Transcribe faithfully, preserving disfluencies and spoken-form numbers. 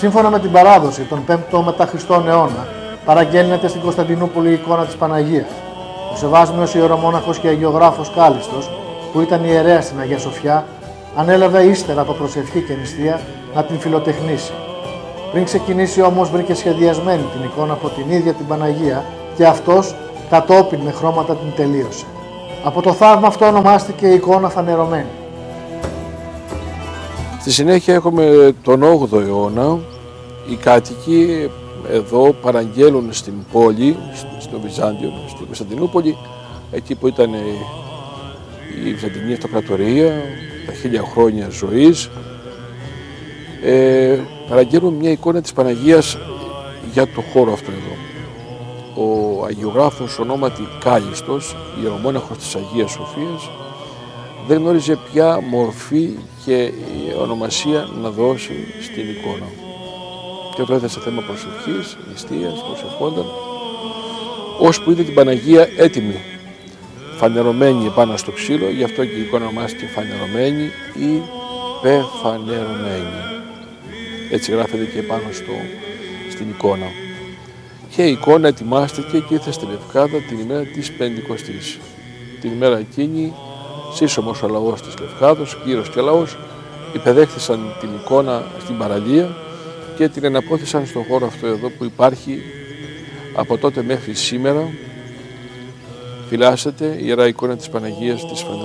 Σύμφωνα με την παράδοση, τον πέμπτο μετά Χριστόν αιώνα, παραγγέλνεται στην Κωνσταντινούπολη η εικόνα της Παναγίας. Ο Σεβάσμιος ιερομόναχος και αγιογράφος Κάλιστος, που ήταν ιερέας στην Αγία Σοφιά, ανέλαβε ύστερα από προσευχή και νηστεία να την φιλοτεχνήσει. Πριν ξεκινήσει όμως βρήκε σχεδιασμένη την εικόνα από την ίδια την Παναγία και αυτός κατόπιν με χρώματα την τελείωσε. Από το θαύμα αυτό ονομάστηκε η εικόνα φανερωμένη. Στη συνέχεια έχουμε τον όγδοο αιώνα. Οι κάτοικοι εδώ παραγγέλουν στην πόλη, στο Βυζάντιο, στην Κωνσταντινούπολη, εκεί που ήταν η Βυζαντινή Αυτοκρατορία, τα χίλια χρόνια ζωής, ε, παραγγέλνουν μια εικόνα της Παναγίας για το χώρο αυτό εδώ. Ο αγιογράφος ονόματι Κάλιστος, ιερομόναχος της Αγίας Σοφίας, δεν γνώριζε ποια μορφή και ονομασία να δώσει στην εικόνα. Και το έθεσε θέμα προσευχής, νηστείας, προσευχόνταν, ώσπου είδε την Παναγία έτοιμη, φανερωμένη επάνω στο ξύλο, γι' αυτό και η εικόνα ονομάστηκε φανερωμένη ή πεφανερωμένη. Έτσι γράφεται και επάνω στο, στην εικόνα. Και η εικόνα ετοιμάστηκε και ήρθε στη Λευκάδα την ημέρα της Πεντηκοστής. Την ημέρα εκείνη, σύσσωμος ο λαός της Λευκάδος, κύρος και λαός, υπεδέχθησαν την εικόνα στην παραλία και την εναπόθησαν στον χώρο αυτό εδώ που υπάρχει από τότε μέχρι σήμερα. Φυλάσσεται η Ιερά εικόνα της Παναγίας της Φανερωμένης.